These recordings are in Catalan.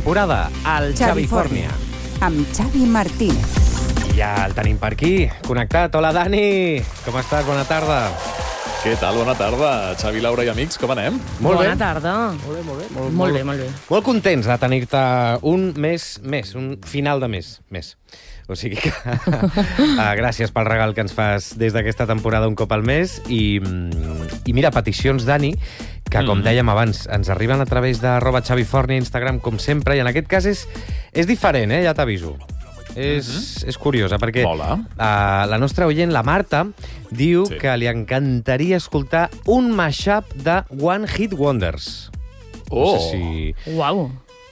temporada, el Xavifòrnia. Amb Xavi Martínez. Ja el tenim per aquí, connectat. Hola, Dani. Com estàs? Bona tarda. Què tal? Bona tarda, Xavi, Laura i amics, com anem? Molt bé. Bona tarda. Molt bé. Molt contents de tenir-te un mes més, un final de mes més. O sigui que gràcies pel regal que ens fas des d'aquesta temporada un cop al mes. I mira, peticions, Dani, que com dèiem abans, ens arriben a través de @xavifòrnia, Instagram, com sempre, i en aquest cas és diferent, ja t'aviso. És curiosa, perquè la nostra oient, la Marta, diu que li encantaria escoltar un mashup de One Hit Wonders. No sé si... Uau.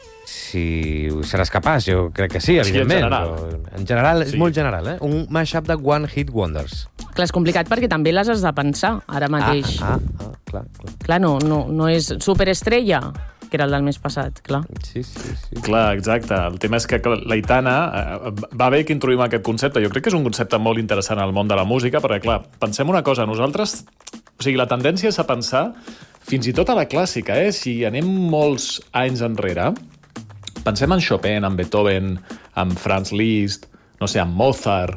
Si seràs capaç, jo crec que sí, evidentment. En general, és molt general, Un mashup de One Hit Wonders. Clar, és complicat perquè també les has de pensar ara mateix. Clar. Clar, no és superestrella, que era el del mes passat, clar. Sí. Clar, exacte. El tema és que l'Aitana va bé que introduïm aquest concepte. Jo crec que és un concepte molt interessant al món de la música, perquè, clar, pensem una cosa, nosaltres... O sigui, la tendència és a pensar fins i tot a la clàssica, Si anem molts anys enrere, pensem en Chopin, en Beethoven, en Franz Liszt, no sé, en Mozart,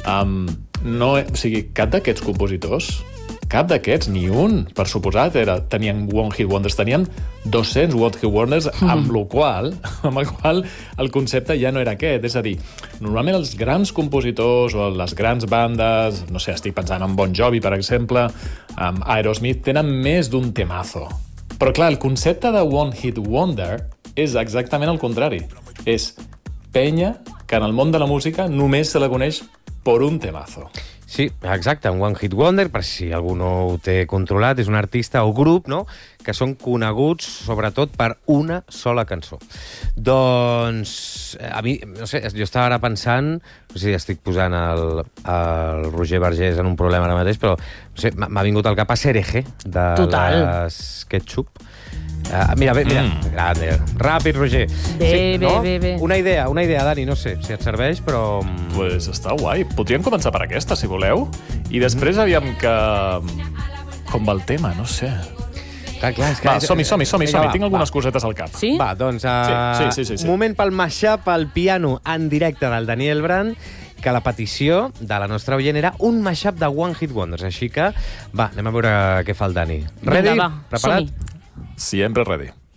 o sigui, cap d'aquests compositors... Cap d'aquests, ni un, per suposat, tenien One Hit Wonders, tenien 200 One Hit Wonders, amb el qual el concepte ja no era aquest. És a dir, normalment els grans compositors o les grans bandes, no sé, estic pensant en Bon Jovi, per exemple, en Aerosmith, tenen més d'un temazo. Però, clar, el concepte de One Hit Wonder és exactament el contrari. És penya que en el món de la música només se la coneix per un temazo. Sí, exacte, un One Hit Wonder, per si algú no ho té controlat, és un artista o grup, que són coneguts sobretot per una sola cançó. Doncs, a mi, no sé, jo estava ara pensant, no sé si estic posant el Roger Vergés en un problema ara mateix, però no sé, m'ha vingut al cap a Serege, de les Ketchup. Mira, grande. Ràpid, Roger. Bé. Una idea, Dani, no sé si et serveix, però... Pues està guai. Podríem començar per aquesta, si voleu. I després, aviam que... Com va el tema, no sé. Clar, és que... Va, som-hi. Tinc algunes cosetes al cap. Sí? Va, doncs... Sí. Moment pel mashup al piano en directe del Daniel Brand, que la petició de la nostra oient era un mashup de One Hit Wonders. Així que, va, anem a veure què fa el Dani. Ready? Vinga, va, Preparat? som-hi. Siempre ready.